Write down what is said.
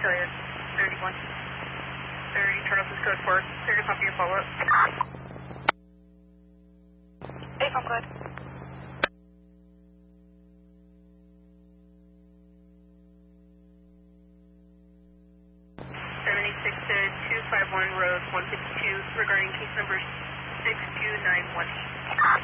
Australia 31. 30, turn off this code 4. Clear to copy your follow-up. Hey, I'm good. 76 to 251 Road 152 regarding case number 62918.